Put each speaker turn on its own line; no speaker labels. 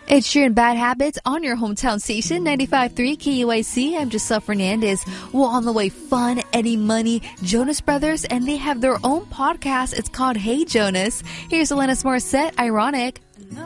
It's Sheeran Bad Habits on your hometown station, 95.3 KUIC. I'm Giselle Fernandez. Well, on the way, fun, Eddie Money, Jonas Brothers, and they have their own podcast. It's called Hey Jonas. Here's Alanis Morissette, Ironic.